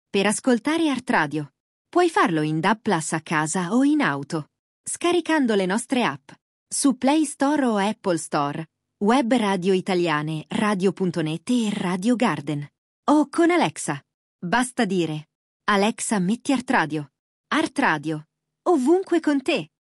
per ascoltare Art Radio. Puoi farlo in DAB+ a casa o in auto, scaricando le nostre app su Play Store o Apple Store, web radio italiane radio.net e Radio Garden, o con Alexa. Basta dire: Alexa, metti Art Radio. Art Radio, ovunque con te.